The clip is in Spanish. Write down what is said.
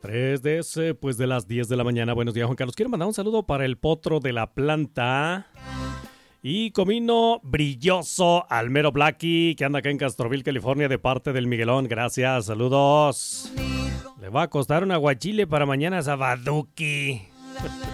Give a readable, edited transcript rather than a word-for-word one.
Pues de las 10 de la mañana. Buenos días, Juan Carlos. Quiero mandar un saludo para el potro de la planta y comino brilloso al mero Blacky, que anda acá en Castroville, California, de parte del Miguelón. Gracias, saludos. Le va a costar un aguachile para mañana, Sabaduki.